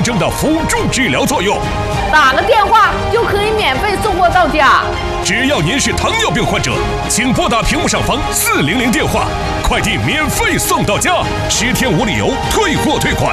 象征的辅助治疗作用。 打个电话就可以免费送货到家。 只要您是糖尿病患者，请拨打屏幕上方400电话，快递免费送到家，10天无理由退货退款。